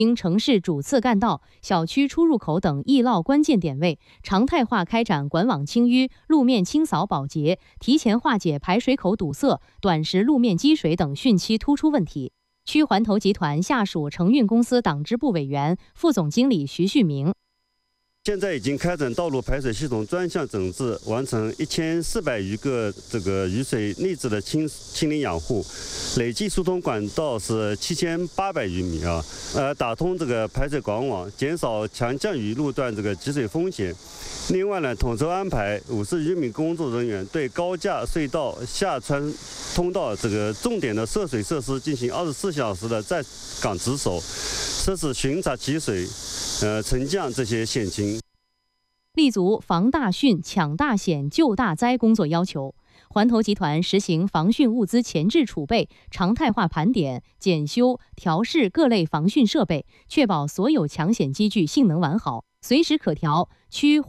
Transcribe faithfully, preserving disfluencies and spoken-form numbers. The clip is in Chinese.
因城市主次干道、小区出入口等易涝关键点位，常态化开展管网清淤、路面清扫保洁，提前化解排水口堵塞、短时路面积水等汛期突出问题。区环投集团下属承运公司党支部委员、副总经理徐旭明。 现在已经开展道路排水系统专项整治，完成一千四百余个这个雨水内置的清清理养护，累计疏通管道是七千八百余米啊，呃，打通这个排水管网，减少强降雨路段这个积水风险。另外呢，统筹安排五十余名工作人员对高架隧道、下穿通道这个重点的涉水设施进行二十四小时的在岗值守，实时巡查集水。呃，沉降这些险情， 立足防大汛、抢大险、救大灾工作要求，环投集团实行防汛物资前置储备、常态化盘点、检修、调试各类防汛设备，确保所有抢险机具性能完好，随时可调。区